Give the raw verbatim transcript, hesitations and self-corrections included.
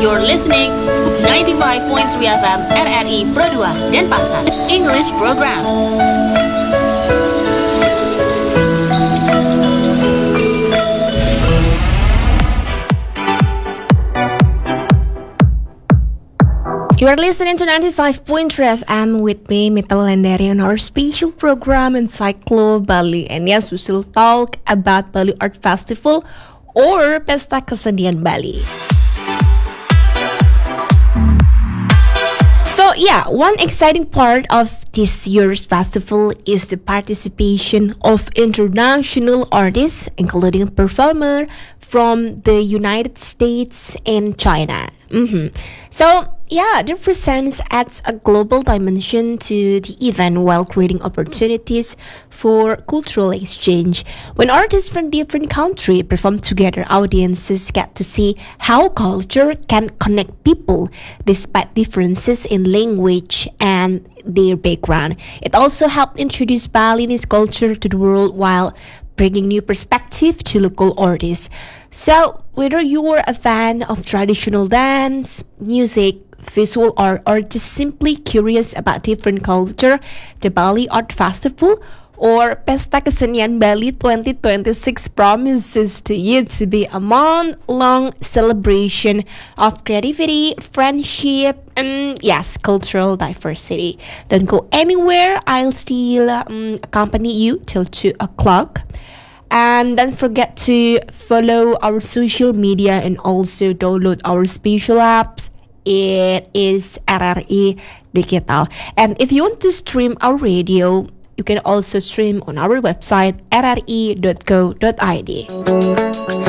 You're listening ninety-five point three F M R R I Pro dua Denpasar English Program. You are listening to ninety-five point three F M with me, Mita Wulandari, on our special program Encyclo Bali. And yes, we will talk about Bali Art Festival or Pesta Kesenian Bali. So yeah, one exciting part of this year's festival is the participation of international artists, including performers from the United States and China. Mm-hmm. So yeah, this presents adds a global dimension to the event while creating opportunities for cultural exchange. When artists from different countries perform together, audiences get to see how culture can connect people despite differences in language and their background. It also helped introduce Balinese culture to the world while bringing new perspective to local artists. So, whether you're a fan of traditional dance, music, visual art, or just simply curious about different culture, the Bali Art Festival or Pesta Kesenian Bali twenty twenty-six promises to you to be a month-long celebration of creativity, friendship, and yes, cultural diversity. Don't go anywhere. I'll still um, accompany you till two o'clock. And don't forget to follow our social media and also download our special apps. It is R R I Digital. And if you want to stream our radio, you can also stream on our website r r i dot co dot i d.